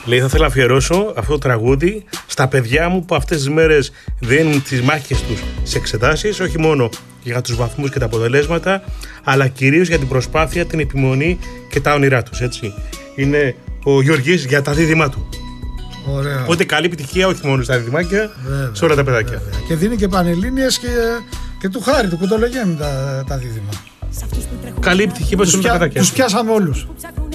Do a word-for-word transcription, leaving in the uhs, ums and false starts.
Λέει, θα ήθελα να αφιερώσω αυτό το τραγούδι στα παιδιά μου που αυτές τις μέρες δίνουν τις μάχες τους σε εξετάσεις, όχι μόνο για τους βαθμούς και τα αποτελέσματα, αλλά κυρίως για την προσπάθεια, την επιμονή και τα όνειρά τους, έτσι. Είναι ο Γιώργης για τα δίδυμά του. Ωραία. Οπότε καλή επιτυχία όχι μόνο στα διδυμάκια, βέβαια, σε όλα τα παιδάκια. Βέβαια. Και δίνει και πανελλήνιες και, και του Χάρη, του Κουτολογέμι τα, τα δίδυμα. Καλή επιτυχία προς όλα τα παιδάκια. Τους πιάσαμε όλους.